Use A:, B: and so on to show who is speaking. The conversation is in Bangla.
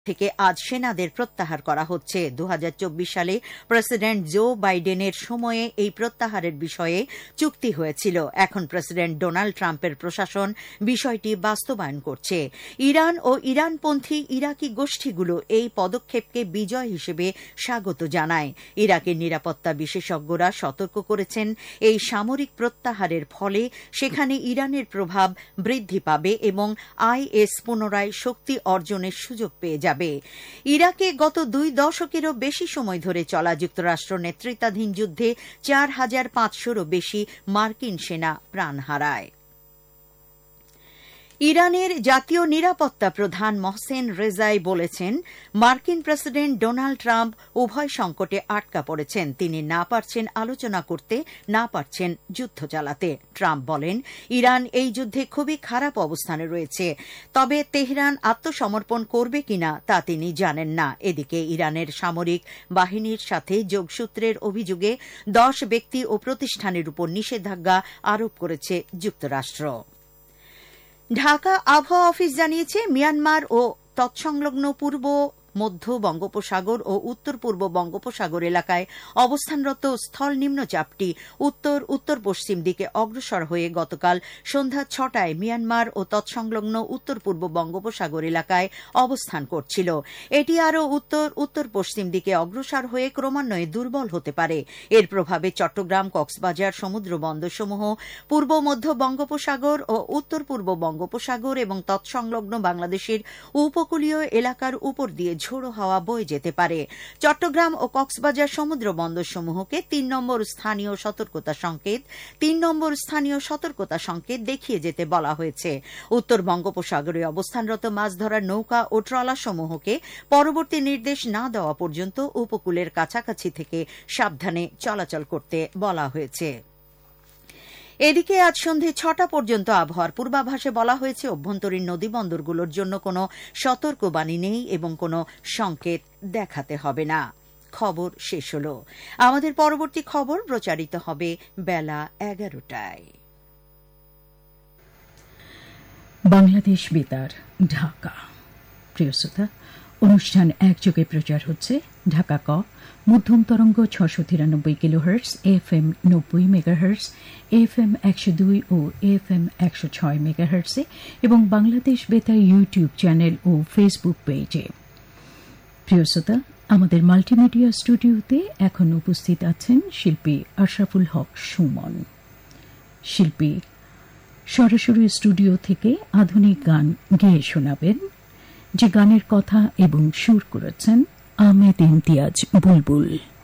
A: থেকে আজ সেনাদের প্রত্যাহার করা হচ্ছে। 2024 সালে প্রেসিডেন্ট জো বাইডেনের সময়ে এই প্রত্যাহারের বিষয়ে চুক্তি হয়েছিল। এখন প্রেসিডেন্ট ডোনাল্ড ট্রাম্পের প্রশাসন বিষয়টি বাস্তবায়ন করছে। ইরান ও ইরানপন্থী ইরাকি গোষ্ঠীগুলো এই পদক্ষেপকে বিজয় হিসেবে স্বাগত জানায়। ইরাকের নিরাপত্তা বিশেষজ্ঞরা সতর্ক করেছেন, এই সামরিক প্রত্যাহারের ফলে সেখানে ইরানের প্রভাব বৃদ্ধি পাবে এবং আইএস পুনরায় শক্তি অর্জনের সুযোগ পেয়ে যাবে। ইরাকে গত 2 দশকেরও বেশি সময় ধরে চলা যুক্তরাষ্ট্র নেতৃত্বাধীন যুদ্ধে 4500-রও বেশি মার্কিন সেনা প্রাণ হারায়। ইরানের জাতীয় নিরাপত্তা প্রধান মোহসেন রেজাই বলেছেন, মার্কিন প্রেসিডেন্ট ডোনাল্ড ট্রাম্প উভয় সংকটে আটকা পড়েছেন। তিনি না পারছেন আলোচনা করতে, না পারছেন যুদ্ধ চালাতে। ট্রাম্প বলেন, ইরান এই যুদ্ধে খুবই খারাপ অবস্থানে রয়েছে, তবে তেহরান আত্মসমর্পণ করবে কিনা তা তিনি জানেন না। এদিকে ইরানের সামরিক বাহিনীর সাথে যোগসূত্রের অভিযোগে 10 ব্যক্তি ও প্রতিষ্ঠানের উপর নিষেধাজ্ঞা আরোপ করেছে যুক্তরাষ্ট্র। ঢাকা আবহাওয়া অফিস জানিয়েছে, মিয়ানমার ও তৎসংলগ্ন পূর্ব মধ্য বঙ্গোপসাগর ও উত্তর পূর্ব বঙ্গোপসাগর এলাকায় অবস্থানরত স্থল নিম্নচাপটি উত্তর উত্তর পশ্চিম দিকে অগ্রসর হয়ে গতকাল সন্ধ্যা 6টায় মিয়ানমার ও তৎসংলগ্ন উত্তর পূর্ব বঙ্গোপসাগর এলাকায় অবস্থান করছিল। এটি আরও উত্তর উত্তর পশ্চিম দিকে অগ্রসর হয়ে ক্রমান্বয়ে দুর্বল হতে পারে। এর প্রভাবে চট্টগ্রাম, কক্সবাজার সমুদ্র বন্দরসমূহ পূর্ব মধ্য বঙ্গোপসাগর ও উত্তর পূর্ব বঙ্গোপসাগর এবং তৎসংলগ্ন বাংলাদেশের উপকূলীয় এলাকার উপর দিয়ে ঝোড়ো হাওয়া বয়ে যেতে পারে। চট্টগ্রাম ও কক্সবাজার সমুদ্র বন্দরসমূহকে 3 নম্বর স্থানীয় সতর্কতা সংকেত দেখিয়ে যেতে বলা হয়েছে। উত্তর বঙ্গোপসাগরে অবস্থানরত মাছ ধরার নৌকা ও ট্রলারসমূহকে পরবর্তী নির্দেশ না দেওয়া পর্যন্ত উপকূলের কাছাকাছি থেকে সাবধানে চলাচল করতে বলা হয়েছে। এদিকে আজ সন্ধে 6টা পর্যন্ত আবহাওয়ার পূর্বাভাসে বলা হয়েছে, অভ্যন্তরীণ নদীবন্দরগুলোর জন্য কোনো সতর্কবাণী নেই এবং কোনো সংকেত দেখাতে হবে না। খবর শেষ হল। আমাদের পরবর্তী খবর প্রচারিত হবে বেলা 11টায়।
B: বাংলাদেশ বেতার, ঢাকা। প্রিয় শ্রোতা, অনুষ্ঠান একযোগে প্রচার হচ্ছে ঢাকা ক মধ্যম তরঙ্গ 693 কিলোহার্টজ, এফএম 90 মেগাহার্টজ, এফএম 102 ও এফএম 106 মেগাহার্টজে এবং বাংলাদেশ বেতার ইউটিউব চ্যানেল ও ফেসবুক পেজে। প্রিয় শ্রোতা, আমাদের মাল্টিমিডিয়া স্টুডিওতে এখন উপস্থিত আছেন শিল্পী আশরাফুল হক সুমন। শিল্পী সরাসরি স্টুডিও থেকে আধুনিক গান গেয়ে শোনাবেন, যে গানের কথা এবং সুর করেছেন আহমেদ ইমতিয়াজ বুলবুল।